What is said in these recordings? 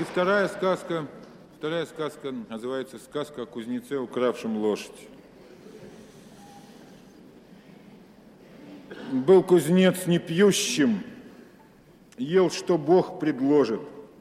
И вторая сказка называется «Сказка о кузнеце, укравшем лошадь». Был кузнец непьющим, ел, что Бог предложит.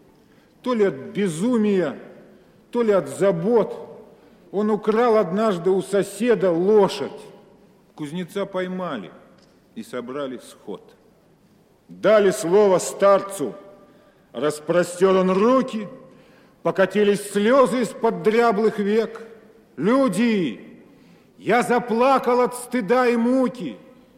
То ли от безумия, то ли от забот он украл однажды у соседа лошадь. Кузнеца поймали и собрали сход. Дали слово старцу, распростер он руки, покатились слезы из-под дряблых век. Люди, я заплакал от стыда и муки.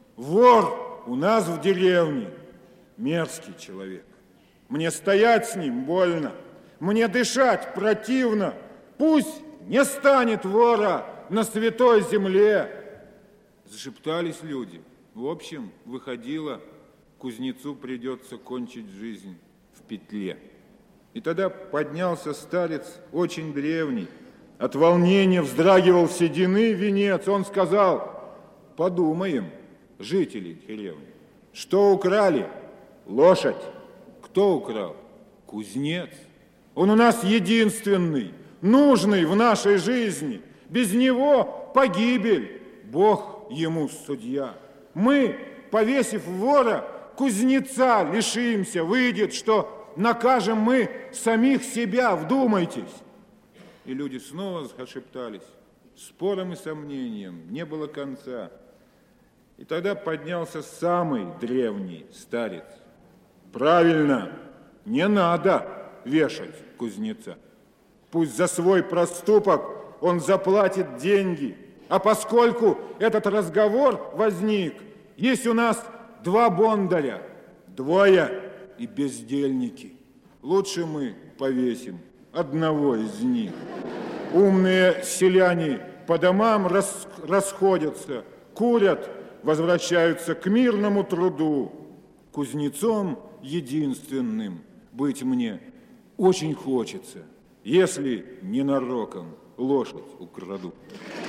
Вор у нас в деревне, мерзкий человек. Мне стоять с ним больно, мне дышать противно. Пусть не станет вора на святой земле. Зашептались люди. В общем, выходило, кузнецу придется кончить жизнь в петле. И тогда поднялся старец очень древний. От волнения вздрагивал седины венец. Он сказал: подумаем, жители деревни, что украли? Лошадь. Кто украл? Кузнец. Он у нас единственный, нужный в нашей жизни. Без него погибель. Бог ему судья. Мы, повесив вора, кузнеца лишимся. Выйдет, что накажем мы самих себя. Вдумайтесь. И люди снова зашептались. Спором и сомнением не было конца. И тогда поднялся самый древний старец. Правильно, не надо вешать кузнеца. Пусть за свой проступок он заплатит деньги. А поскольку этот разговор возник, есть у нас два бондаря, двое и бездельники. Лучше мы повесим одного из них. Умные селяне по домам расходятся, курят, возвращаются к мирному труду. Кузнецом единственным быть мне очень хочется, если ненароком лошадь украду.